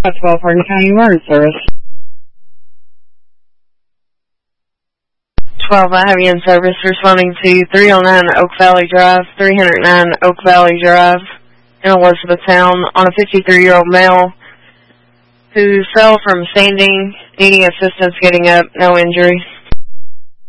That's 12 Hardin County Emergency Service. 12, I have you in service responding to 309 Oak Valley Drive, 309 Oak Valley Drive in Elizabethtown on a 53-year-old male who fell from standing, needing assistance getting up, no injury.